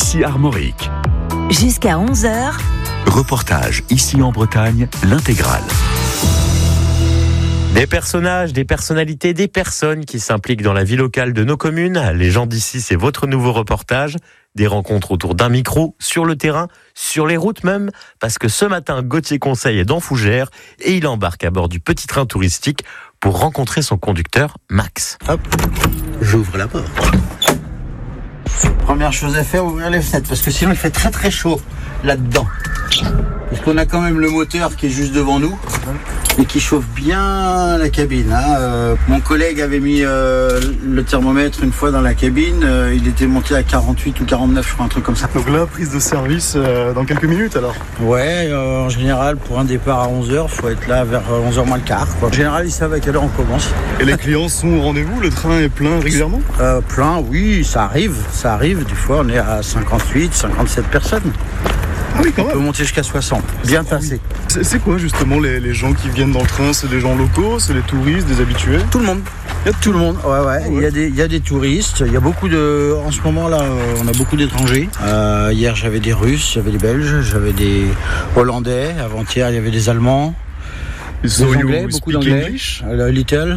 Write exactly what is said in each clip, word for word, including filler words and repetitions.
ici Armorique. Jusqu'à onze heures. Reportage ici en Bretagne, l'intégrale. Des personnages, des personnalités, des personnes qui s'impliquent dans la vie locale de nos communes. Les gens d'ici, c'est votre nouveau reportage. Des rencontres autour d'un micro, sur le terrain, sur les routes même. Parce que ce matin, Gauthier Conseil est dans Fougères et il embarque à bord du petit train touristique pour rencontrer son conducteur, Max. Hop, j'ouvre la porte. Première chose à faire, ouvrir les fenêtres, parce que sinon il fait très très chaud là-dedans. Parce qu'on a quand même le moteur qui est juste devant nous et qui chauffe bien la cabine. Hein. Euh, mon collègue avait mis euh, le thermomètre une fois dans la cabine, euh, il était monté à quarante-huit ou quarante-neuf, je crois, un truc comme ça. Donc là, prise de service euh, dans quelques minutes alors? Ouais, euh, en général, pour un départ à onze heures, il faut être là vers onze heures moins le quart. Quoi. En général, ils savent à quelle heure on commence. Et les clients sont au rendez-vous? Le train est plein régulièrement? euh, Plein, oui, ça arrive, ça arrive. Des fois, on est à cinquante-huit, cinquante-sept personnes. Ah oui, quand même. On peut monter jusqu'à soixante, bien passé. C'est, c'est quoi justement les, les gens qui viennent dans le train? C'est des gens locaux, c'est des touristes, des habitués? Tout le monde. Il y a tout le monde. Ouais, ouais. Il y a des, il y a des touristes. Il y a beaucoup de. En ce moment là, on a beaucoup d'étrangers. Euh, hier, j'avais des Russes, j'avais des Belges, j'avais des Hollandais. Avant-hier, il y avait des Allemands. So des Anglais, beaucoup d'anglais. English? A little,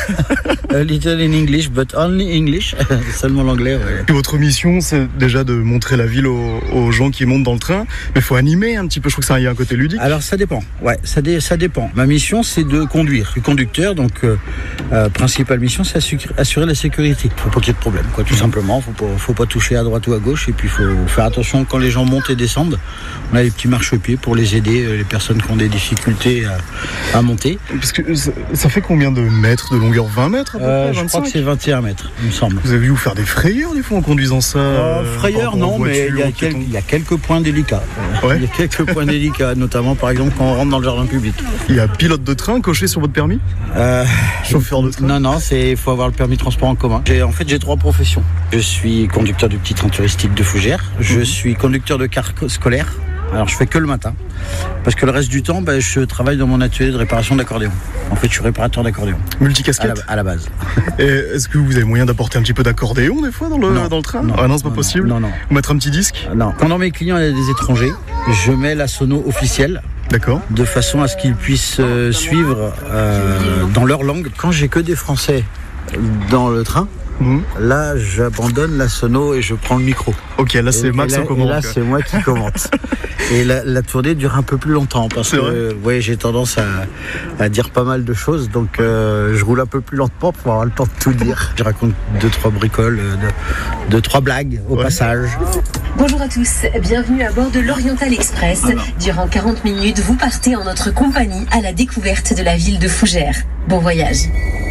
a little in English, but only English. Seulement l'anglais. Ouais. Votre mission, c'est déjà de montrer la ville aux, aux gens qui montent dans le train, mais il faut animer un petit peu. Je trouve que ça y a un côté ludique. Alors ça dépend. Ouais, ça, dé, ça dépend. Ma mission, c'est de conduire. Je suis conducteur, donc euh, euh, principale mission, c'est assurer, assurer la sécurité. Faut pas qu'il y ait de problème, quoi. Tout mmh. simplement. Faut pas, faut pas toucher à droite ou à gauche, et puis faut faire attention quand les gens montent et descendent. On a des petits marchepieds pour les aider, les personnes qui ont des difficultés à, à monter. Parce que ça, ça fait combien de mètres de longueur? vingt mètres à peu euh, près, Je crois que c'est vingt et un mètres, il me semble. Vous avez vu vous faire des frayeurs des fois en conduisant ça? euh, Frayeurs non, mais il y, a quel, il y a quelques points délicats. Ouais. Il y a quelques points délicats, notamment par exemple quand on rentre dans le jardin public. Il y a pilote de train coché sur votre permis? euh, Chauffeur de train? Non, non, il faut avoir le permis de transport en commun. J'ai, en fait, j'ai trois professions. Je suis conducteur du petit train touristique de Fougères. Je mmh. suis conducteur de car scolaire. Alors je fais que le matin, parce que le reste du temps, ben, je travaille dans mon atelier de réparation d'accordéon. En fait, je suis réparateur d'accordéon. Multicasquette? À la, à la base. Et est-ce que vous avez moyen d'apporter un petit peu d'accordéon des fois dans le, non, dans le train? Non, ah non, c'est pas non, possible. Non, non. Vous mettre un petit disque? Non. Quand dans mes clients, il y a des étrangers, je mets la sono officielle. D'accord. De façon à ce qu'ils puissent euh, suivre euh, dans leur langue. Quand j'ai que des Français dans le train, Mmh. là j'abandonne la sono et je prends le micro. Ok, là c'est et, Max et là, en commande. Et là c'est moi qui commente. Et la, la tournée dure un peu plus longtemps parce c'est que euh, ouais, j'ai tendance à, à dire pas mal de choses, donc euh, je roule un peu plus lentement pour avoir le temps de tout dire. Je raconte deux trois bricoles, deux, deux trois blagues au ouais. passage. Bonjour à tous, bienvenue à bord de l'Oriental Express. Ah Durant quarante minutes, vous partez en notre compagnie à la découverte de la ville de Fougères. Bon voyage.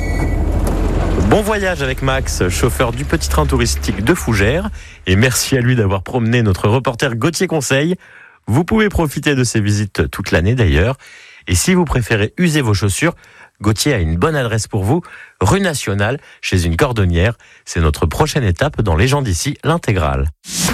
Bon voyage avec Max, chauffeur du petit train touristique de Fougères. Et merci à lui d'avoir promené notre reporter Gauthier Conseil. Vous pouvez profiter de ces visites toute l'année d'ailleurs. Et si vous préférez user vos chaussures, Gauthier a une bonne adresse pour vous. Rue Nationale, chez une cordonnière. C'est notre prochaine étape dans Les gens d'ici, l'intégrale.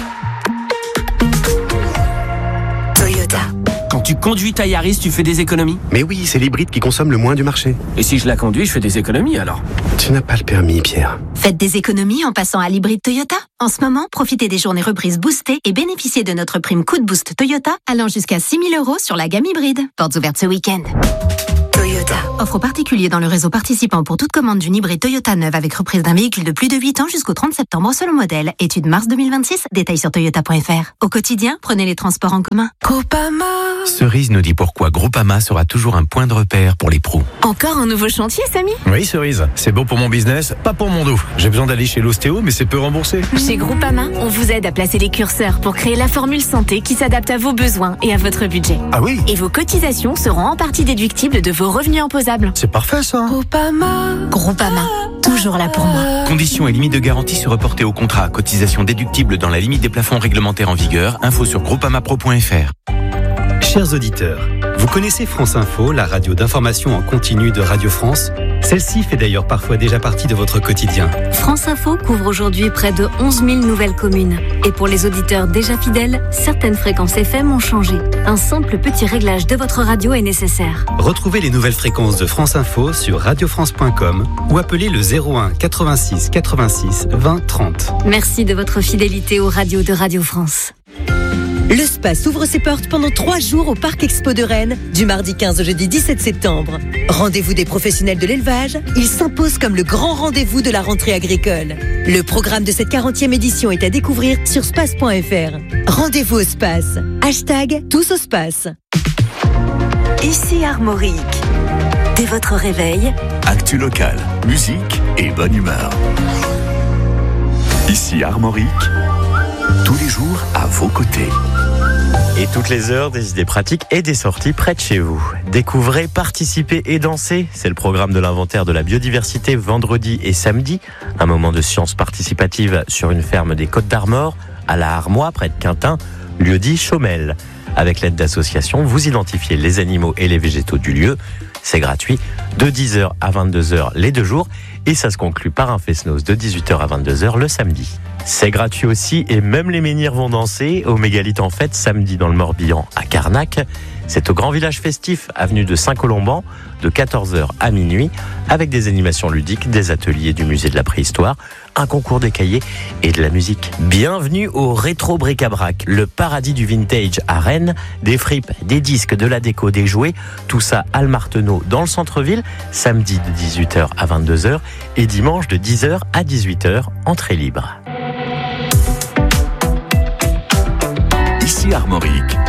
Toyota. Quand tu conduis ta Yaris, tu fais des économies? Mais oui, c'est l'hybride qui consomme le moins du marché. Et si je la conduis, je fais des économies alors? Tu n'as pas le permis, Pierre. Faites des économies en passant à l'hybride Toyota. En ce moment, profitez des journées reprises boostées et bénéficiez de notre prime coup de boost Toyota allant jusqu'à six mille euros sur la gamme hybride. Portes ouvertes ce week-end. Toyota. Offre aux particuliers dans le réseau participant pour toute commande d'une hybride Toyota neuve avec reprise d'un véhicule de plus de huit ans jusqu'au trente septembre selon modèle. Étude mars deux mille vingt-six. Détails sur toyota point f r. Au quotidien, prenez les transports en commun. Groupama. Cerise nous dit pourquoi Groupama sera toujours un point de repère pour les pros. Encore un nouveau chantier, Samy? Oui, Cerise. C'est bon pour mon business, pas pour mon dos. J'ai besoin d'aller chez l'ostéo, mais c'est peu remboursé. Chez Groupama, on vous aide à placer les curseurs pour créer la formule santé qui s'adapte à vos besoins et à votre budget. Ah oui? Et vos cotisations seront en partie déductibles de vos revenus imposables. C'est parfait, ça. Groupama. Groupama. Toujours là pour moi. Conditions et limites de garantie se reporter au contrat. Cotisation déductible dans la limite des plafonds réglementaires en vigueur. Info sur groupamapro point f r. Chers auditeurs, vous connaissez France Info, la radio d'information en continu de Radio France ? Celle-ci fait d'ailleurs parfois déjà partie de votre quotidien. France Info couvre aujourd'hui près de onze mille nouvelles communes. Et pour les auditeurs déjà fidèles, certaines fréquences F M ont changé. Un simple petit réglage de votre radio est nécessaire. Retrouvez les nouvelles fréquences de France Info sur radio france point com ou appelez le zéro un quatre-vingt-six quatre-vingt-six vingt trente. Merci de votre fidélité aux radios de Radio France. Le Space ouvre ses portes pendant trois jours au Parc Expo de Rennes, du mardi quinze au jeudi dix-sept septembre. Rendez-vous des professionnels de l'élevage, il s'impose comme le grand rendez-vous de la rentrée agricole. Le programme de cette quarantième édition est à découvrir sur space point f r. Rendez-vous au Space. Hashtag tous au Space. Ici Armorique. Dès votre réveil, actu locale, musique et bonne humeur. Ici Armorique, tous les jours à vos côtés. Et toutes les heures, des idées pratiques et des sorties près de chez vous. Découvrez, participez et dansez. C'est le programme de l'inventaire de la biodiversité vendredi et samedi. Un moment de science participative sur une ferme des Côtes d'Armor, à la Armois, près de Quintin, lieu-dit Chaumel. Avec l'aide d'associations, vous identifiez les animaux et les végétaux du lieu. C'est gratuit, de dix heures à vingt-deux heures les deux jours. Et ça se conclut par un fest-noz de dix-huit heures à vingt-deux heures le samedi. C'est gratuit aussi et même les menhirs vont danser au Mégalithe en fête samedi dans le Morbihan à Carnac. C'est au grand village festif, avenue de Saint-Colomban, de quatorze heures à minuit, avec des animations ludiques, des ateliers du musée de la préhistoire, un concours des cahiers et de la musique. Bienvenue au Rétro Bric-à-Brac, le paradis du vintage à Rennes, des fripes, des disques, de la déco, des jouets, tout ça à Marteneau dans le centre-ville, samedi de dix-huit heures à vingt-deux heures et dimanche de dix heures à dix-huit heures, entrée libre. Ici Armorique,